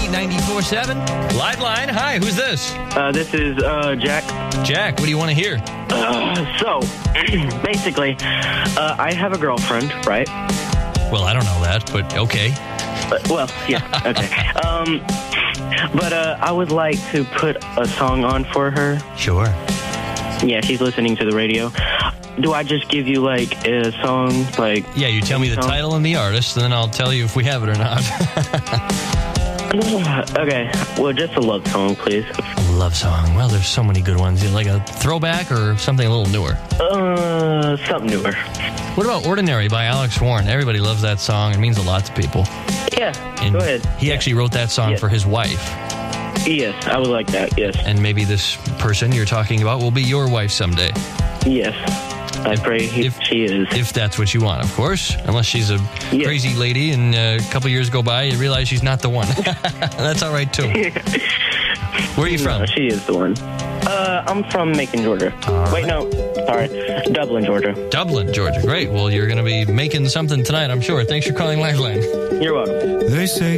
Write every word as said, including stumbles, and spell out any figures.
ninety-four point seven. Liveline, hi, who's this? Uh, this is uh, Jack. Jack, what do you want to hear? Uh, so, basically, uh, I have a girlfriend, right? Well, I don't know that, but okay. Uh, well, yeah, okay. um, but uh, I would like to put a song on for her. Sure. Yeah, she's listening to the radio. Do I just give you, like, a song, like... Yeah, you tell me the song? title and the artist, and then I'll tell you if we have it or not. Okay, well, just a love song, please. A love song. Well, there's so many good ones. Like a throwback or something a little newer? Uh, something newer. What about Ordinary by Alex Warren? Everybody loves that song. It means a lot to people. Yeah, and go ahead. He actually wrote that song yes. for his wife. Yes, I would like that, yes. And maybe this person you're talking about will be your wife someday. Yes, I pray he, if, she is. If that's what you want, of course. Unless she's a yes. crazy lady and a couple years go by, you realize she's not the one. That's all right, too. Where are you from? No, she is the one. Uh, I'm from Macon, Georgia. All Wait, right. no. Sorry. Dublin, Georgia. Dublin, Georgia. Great. Well, you're going to be making something tonight, I'm sure. Thanks for calling Lifeline. You're welcome. They say